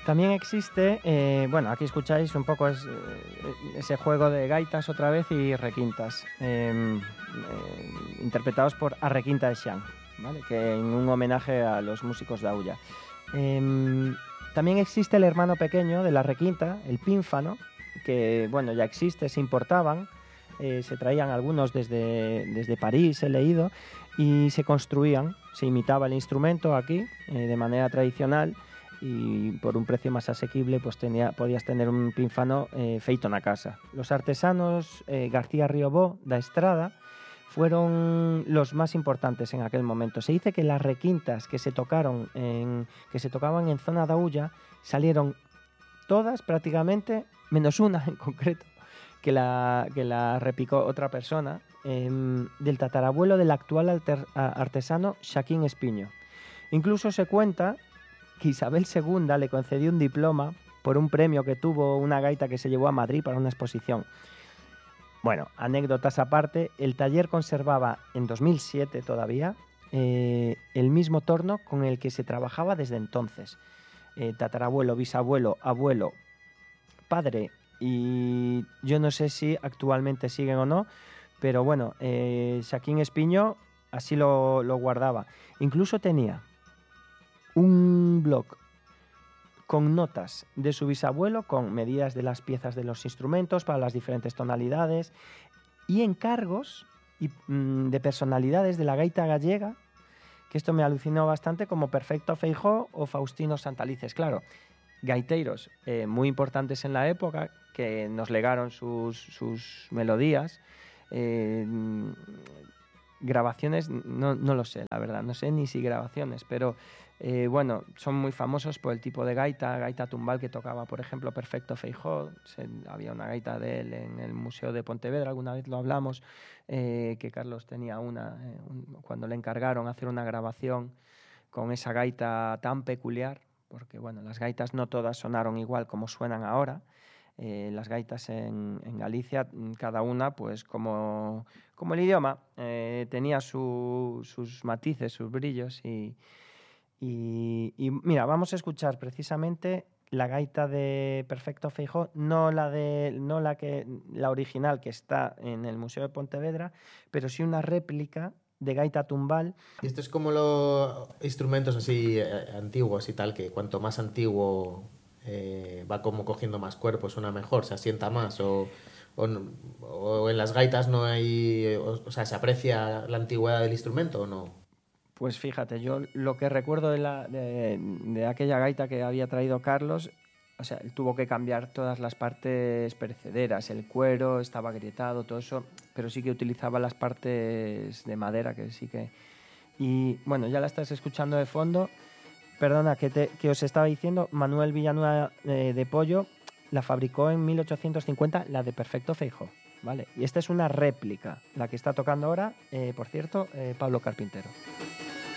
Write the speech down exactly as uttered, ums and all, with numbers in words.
También existe, eh, bueno, aquí escucháis un poco es, eh, ese juego de gaitas otra vez y requintas, eh, eh, interpretados por Arrequinta de Xián, ¿vale? Que en un homenaje a los músicos de Aulla. Eh, también existe el hermano pequeño de la requinta, el pínfano, que bueno, ya existe, se importaban, eh, se traían algunos desde, desde París, he leído, y se construían, se imitaba el instrumento aquí eh, de manera tradicional, y por un precio más asequible pues tenía, podías tener un pínfano eh, feito na casa. Los artesanos eh, García Riobó da Estrada fueron los más importantes en aquel momento. Se dice que las requintas que se tocaron en, que se tocaban en zona de Aulla salieron todas prácticamente, menos una en concreto, que la, que la repicó otra persona, eh, del tatarabuelo del actual alter, artesano Xaquín Espiño. Incluso se cuenta que Isabel segunda le concedió un diploma por un premio que tuvo una gaita que se llevó a Madrid para una exposición. Bueno, anécdotas aparte, el taller conservaba en dos mil siete todavía eh, el mismo torno con el que se trabajaba desde entonces. Eh, tatarabuelo, bisabuelo, abuelo, padre, y yo no sé si actualmente siguen o no, pero bueno, eh, Xaquín Espiño así lo, lo guardaba. Incluso tenía un blog con notas de su bisabuelo, con medidas de las piezas de los instrumentos para las diferentes tonalidades y encargos y, mmm, de personalidades de la gaita gallega, que esto me alucinó bastante, como Perfecto Feijó o Faustino Santalices. Claro, gaiteros eh, muy importantes en la época que nos legaron sus, sus melodías, eh, grabaciones, no, no lo sé, la verdad, no sé ni si grabaciones, pero eh, bueno, son muy famosos por el tipo de gaita, gaita tumbal que tocaba, por ejemplo, Perfecto Feijó. Se, había una gaita de él en el Museo de Pontevedra, alguna vez lo hablamos, eh, que Carlos tenía una, eh, un, cuando le encargaron hacer una grabación con esa gaita tan peculiar, porque bueno, las gaitas no todas sonaron igual como suenan ahora. Eh, las gaitas en, en Galicia, cada una, pues como, como el idioma, eh, tenía su, sus matices, sus brillos. Y, y, y mira, vamos a escuchar precisamente la gaita de Perfecto Feijó, no la de, no la que, la original que está en el Museo de Pontevedra, pero sí una réplica de gaita tumbal. Y esto es como los instrumentos así eh, antiguos y tal, que cuanto más antiguo eh, va como cogiendo más cuerpo, suena mejor, se asienta más, o, o, o en las gaitas no hay, o, o sea, ¿se aprecia la antigüedad del instrumento o no? Pues fíjate, yo lo que recuerdo de, la, de, de aquella gaita que había traído Carlos, o sea, él tuvo que cambiar todas las partes perecederas, el cuero estaba agrietado, todo eso, pero sí que utilizaba las partes de madera, que sí que... Y bueno, ya la estás escuchando de fondo. Perdona, que, te, que os estaba diciendo, Manuel Villanueva eh, de Pollo la fabricó en mil ochocientos cincuenta, la de Perfecto Feijó, ¿vale? Y esta es una réplica, la que está tocando ahora, eh, por cierto, eh, Pablo Carpintero.